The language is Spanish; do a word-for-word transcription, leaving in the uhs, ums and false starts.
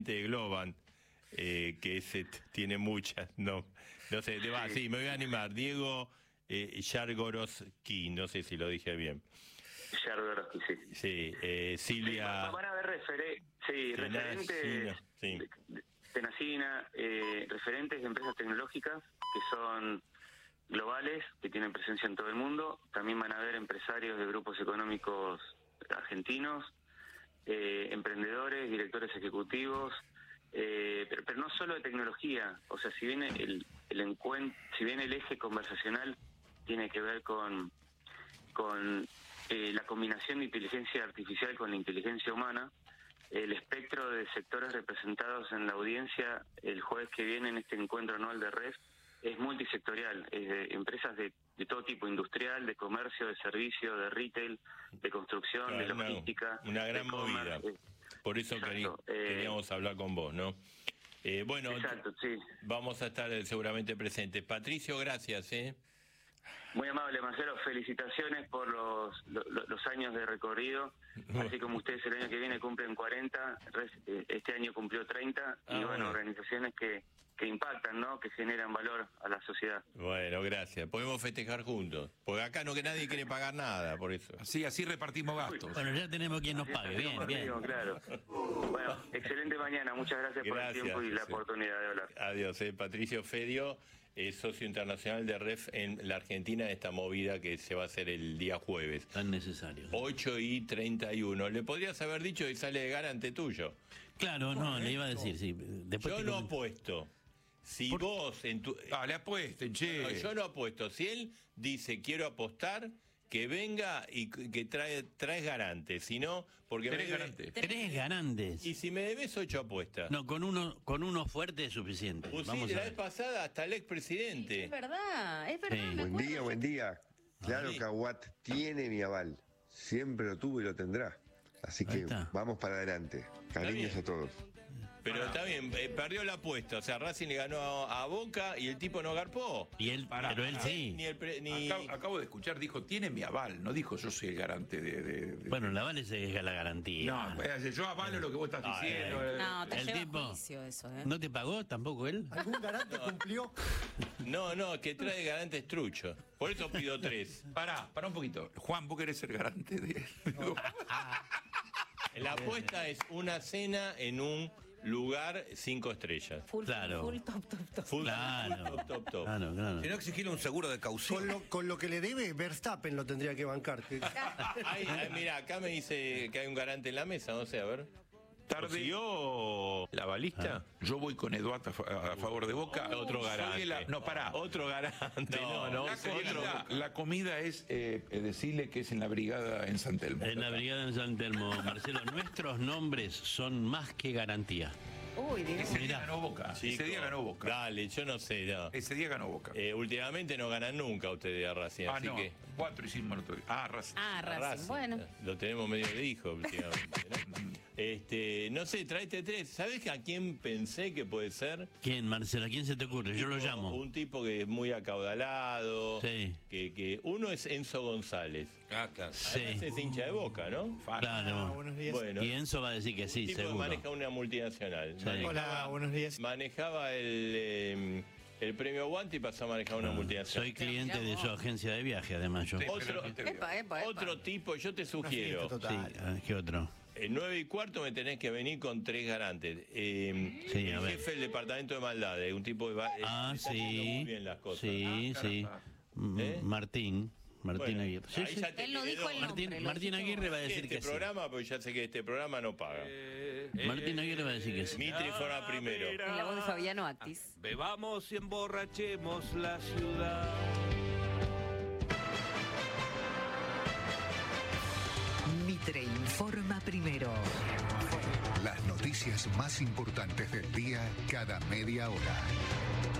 de Globant, eh, que ese tiene muchas, no, no sé, te va, sí, me voy a animar. Diego eh, Yargorowski, no sé si lo dije bien. Yargorowski, sí. Sí, eh, Silvia. Sí, van a haber referen sí, referentes sí. de, de Tenacina, eh, referentes de empresas tecnológicas que son globales, que tienen presencia en todo el mundo. También van a haber empresarios de grupos económicos argentinos, eh, emprendedores, directores ejecutivos, eh, pero, pero no solo de tecnología. O sea, si bien el, el encuentro, si bien el eje conversacional tiene que ver con con eh, la combinación de inteligencia artificial con la inteligencia humana, el espectro de sectores representados en la audiencia el jueves que viene en este encuentro anual de R E F es multisectorial, es de empresas de, de todo tipo, industrial, de comercio, de servicio, de retail, de construcción, claro, de logística. Una, una gran movida. Eh, Por eso querí, eh, queríamos hablar con vos, ¿no? Eh, bueno, exacto, sí. Vamos a estar seguramente presentes. Patricio, gracias, ¿eh? Muy amable, Marcelo. Felicitaciones por los, los, los años de recorrido. Así como ustedes el año que viene cumplen cuarenta, este año cumplió treinta. Ah, y bueno, bueno, organizaciones que, que impactan, ¿no? Que generan valor a la sociedad. Bueno, gracias. Podemos festejar juntos. Porque acá no que nadie quiere pagar nada, por eso. Sí, así repartimos gastos. Bueno, ya tenemos quien nos pague. Bien, bien. Digo, claro. Bueno, excelente mañana. Muchas gracias, gracias por el tiempo y la sí. oportunidad de hablar. Adiós. Eh. Patricio Fedio, es socio internacional de R E F en la Argentina, en esta movida que se va a hacer el día jueves. Tan necesario. ocho y treinta y uno. Le podrías haber dicho y sale de garante tuyo. Claro, no, le iba a decir, sí. Después yo no apuesto. Si ¿Por? vos en tu... Ah, le apuesten, che. No, yo no apuesto. Si él dice quiero apostar, que venga y que trae tres garantes. Si no, porque tres me debe... garantes. Tres garantes. Y si me debes ocho apuestas. No, con uno con uno fuerte es suficiente. Pues Vamos sí, a la ver. vez pasada hasta el expresidente. Sí, es verdad, es verdad. Sí. Me Buen día, buen día. Claro Ay. que Aguat tiene mi aval. Siempre lo tuvo y lo tendrá. Así Ahí que está. vamos para adelante. Cariños a todos. Pero está bien, eh, perdió la apuesta. O sea, Racing le ganó a, a Boca y el tipo no garpó. Y él, Pará, pero él pará. sí. Ni el pre- ni... Acabo, acabo de escuchar, dijo, tiene mi aval. No dijo, yo soy el garante de... de, de... Bueno, la vale se es la garantía. No, eh, yo avalo lo que vos estás Ah, diciendo. eh. eh. No, te El lleva tipo- a juicio eso, ¿eh? ¿No te pagó tampoco él? ¿Algún garante cumplió? No, no, que trae garantes truchos. Por eso pido tres. Pará, pará un poquito. Juan, ¿vos querés ser garante de...? No. La apuesta es una cena en un lugar cinco estrellas. Full, Claro. full, top, top, top. Full Claro. top, top, top. Claro, claro. Si no, exigirle un seguro de caución. Con lo, con lo que le debe, Verstappen lo tendría que bancar. Ay, ay, mira, acá me dice que hay un garante en la mesa, no sé, a ver. Tarde. ¿Consiguió la balista? Yo voy con Eduardo a, fa- a favor de Boca. Otro Soy garante. la- no, pará. Otro garante. No, no, la, otro- comida, la comida es eh, eh, decirle que es en la brigada en San Telmo. En la brigada en San Telmo, Marcelo, nuestros nombres son más que garantía. Uy, Dios. Ese día Mirá. ganó Boca. Ese Chico, día ganó Boca. Dale, yo no sé, no. Ese día ganó Boca. Eh, últimamente no ganan nunca ustedes a Racing, ah, así no. que... Cuatro hicimos el otro día. Ah, Racing. Ah, a Racing. Racing, Bueno. Lo tenemos medio de hijo últimamente, ¿no? Este, no sé, tráete tres. ¿Sabes a quién pensé que puede ser? ¿Quién, Marcelo? ¿A quién se te ocurre? Yo lo Tipo, llamo. Un tipo que es muy acaudalado. Sí. Que, que uno es Enzo González. Ah, claro. Sí. Además es hincha de Boca, ¿no? Claro. buenos días. Bueno, Y Enzo va a decir que sí, un tipo que seguro. maneja una multinacional. Sí. Manejaba, Hola, buenos días. manejaba el, eh, el premio Guante y pasó a manejar una multinacional. Soy cliente de su agencia de viaje, además yo. Sí. Otro, Pero- Epa, epa, epa. otro tipo, yo te sugiero. fiesta Sí, total. ah, ¿qué otro? El nueve y cuarto me tenés que venir con tres garantes. Eh, Sí, el a ver. jefe del departamento de maldades, un tipo que va, eh, Ah, está haciendo sí. muy bien las cosas. Sí, Ah, sí. caramba. M- ¿Eh? Martín. Martín Bueno, Aguirre. Sí, ahí sí. ya te Él no quedó. dijo el nombre. Martín, lo Martín dijiste Aguirre va a Este decir que sí. programa, porque ya sé que este programa no paga. Martín Aguirre va a decir que sí. Mitri fuera primero. En la voz de Fabiano Actis. Bebamos y emborrachemos la ciudad. Mitre informa primero. Las noticias más importantes del día cada media hora.